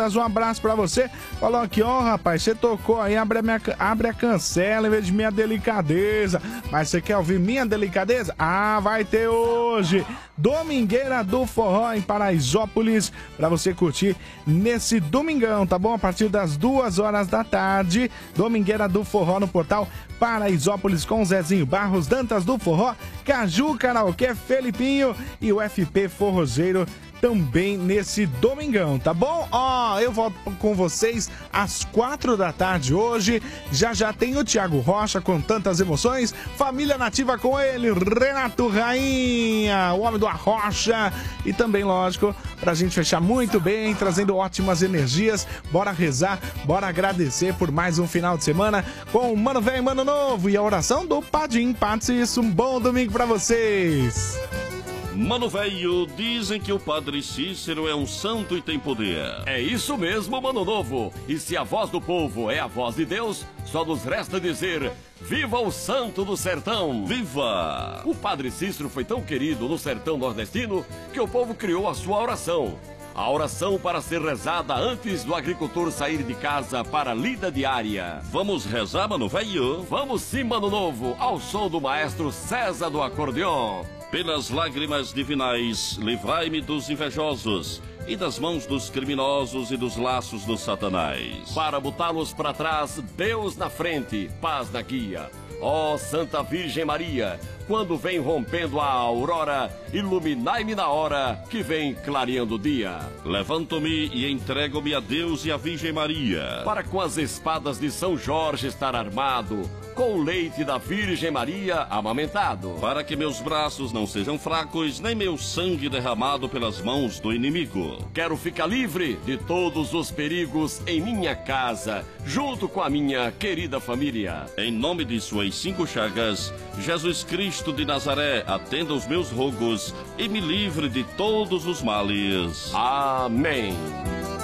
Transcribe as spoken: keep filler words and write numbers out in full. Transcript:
Um abraço pra você. Falou aqui, ó, rapaz, você tocou aí, abre a, minha, abre a cancela em vez de minha delicadeza. Mas você quer ouvir minha delicadeza? Ah, vai ter hoje. Domingueira do Forró em Paraisópolis, pra você curtir nesse domingão, tá bom? A partir das duas horas da tarde, Domingueira do Forró no portal Paraisópolis com Zezinho Barros, Dantas do Forró, Caju Karaokê, Felipinho e o F P Forrozeiro também nesse domingão, tá bom? Ó, eu volto com vocês às quatro da tarde hoje. Já já tem o Thiago Rocha com tantas emoções. Família Nativa com ele, Renato Rainha, o homem do Arrocha. E também, lógico, pra gente fechar muito bem, trazendo ótimas energias. Bora rezar, bora agradecer por mais um final de semana com o Mano Velho e Mano Novo. E a oração do Padim Patrício. Um bom domingo pra vocês. Mano velho, dizem que o Padre Cícero é um santo e tem poder. É isso mesmo, Mano Novo. E se a voz do povo é a voz de Deus, só nos resta dizer: viva o santo do sertão! Viva! O Padre Cícero foi tão querido no sertão nordestino que o povo criou a sua oração. A oração para ser rezada antes do agricultor sair de casa para a lida diária. Vamos rezar, Mano velho? Vamos sim, Mano Novo, ao som do maestro César do acordeon. Pelas lágrimas divinais, livrai-me dos invejosos e das mãos dos criminosos e dos laços do Satanás. Para botá-los para trás, Deus na frente, paz na guia. Ó Santa Virgem Maria, quando vem rompendo a aurora, iluminai-me na hora que vem clareando o dia. Levanto-me e entrego-me a Deus e à Virgem Maria, para com as espadas de São Jorge estar armado, com o leite da Virgem Maria amamentado, para que meus braços não sejam fracos, nem meu sangue derramado pelas mãos do inimigo. Quero ficar livre de todos os perigos em minha casa, junto com a minha querida família. Em nome de suas cinco chagas, Jesus Cristo de Nazaré, atenda os meus rogos e me livre de todos os males. Amém.